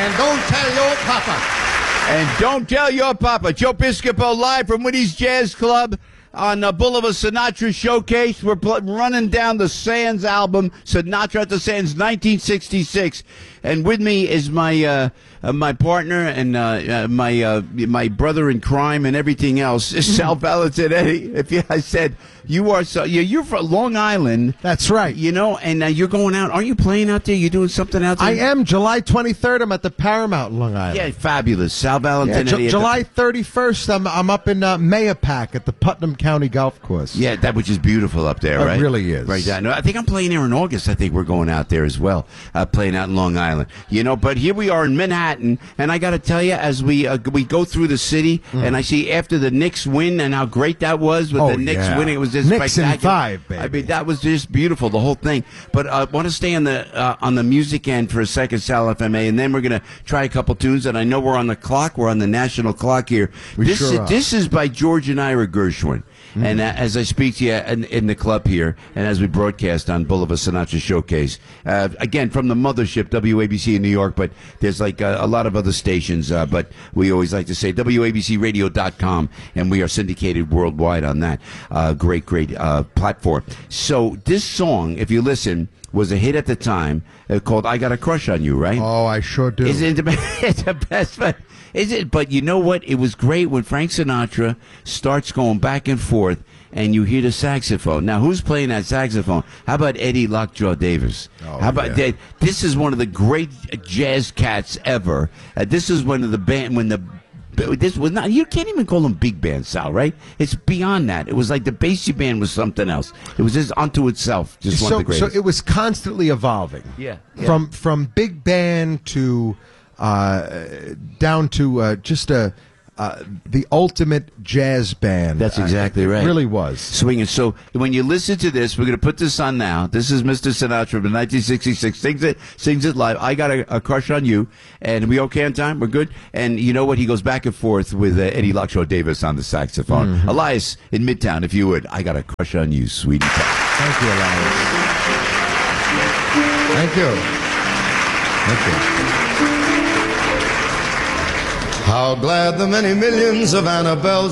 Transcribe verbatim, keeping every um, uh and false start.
And don't tell your papa. And don't tell your papa. Joe Piscopo live from Woody's Jazz Club on the Boulevard Sinatra Showcase. We're pl- running down the Sands album, Sinatra at the Sands, nineteen sixty-six. And with me is my uh, uh, my partner and uh, uh, my uh, my brother in crime and everything else, Sal Valentin Eddie. If you, I said you are so you you're from Long Island. That's right. You know, and uh, you're going out. Aren't you playing out there? You doing something out there? I am. July twenty-third, I'm at the Paramount in Long Island. Yeah, fabulous. Sal Valentin Yeah, Eddie. Ju- July thirty-first, I'm I'm up in uh, Mayapack at the Putnam County Golf Course. Yeah, that which is beautiful up there, It right? really is. Right down. No, I think I'm playing there in August. I think we're going out there as well, uh, playing out in Long Island. You know, but here we are in Manhattan, and I got to tell you, as we uh, we go through the city, mm. and I see after the Knicks win and how great that was with oh, the Knicks yeah. winning, it was just Knicks spectacular. in five, baby. I mean, that was just beautiful, the whole thing. But I uh, want to stay on the uh, on the music end for a second, Sal F M A, and then we're going to try a couple tunes. And I know we're on the clock. We're on the national clock here. We this sure is, are. This is by George and Ira Gershwin. Mm-hmm. And uh, as I speak to you in, in the club here, and as we broadcast on Boulevard Sinatra Showcase, uh, again, from the mothership, W A B C in New York, but there's like uh, a lot of other stations, uh, but we always like to say W A B C radio dot com, and we are syndicated worldwide on that. Uh, great, great uh, platform. So this song, if you listen, was a hit at the time uh, called I Got a Crush on You, right? Oh, I sure do. Is it the best? It's the best. But is it? But you know what? It was great when Frank Sinatra starts going back and forth, and you hear the saxophone. Now, who's playing that saxophone? How about Eddie Lockjaw Davis? Oh, How about yeah. that? This is one of the great jazz cats ever. Uh, this is one of the band when the. This was not. You can't even call them big band, Sal. Right? It's beyond that. It was like the Basie band was something else. It was just unto itself. Just so, one of the greatest. So it was constantly evolving. Yeah. yeah. From from big band to uh, down to uh, just a. Uh, the ultimate jazz band. That's exactly uh, right. It really was. Swinging. So when you listen to this, we're going to put this on now. This is Mister Sinatra from nineteen sixty-six. Sings it, sings it live. I Got a, a Crush on You. And we okay on time? We're good? And you know what? He goes back and forth with uh, Eddie Lockjaw Davis on the saxophone. Mm-hmm. Elias in Midtown, if you would. I Got a Crush on You, sweetie pie. Thank you, Elias. Thank you. Thank you. How glad the many millions of Annabelles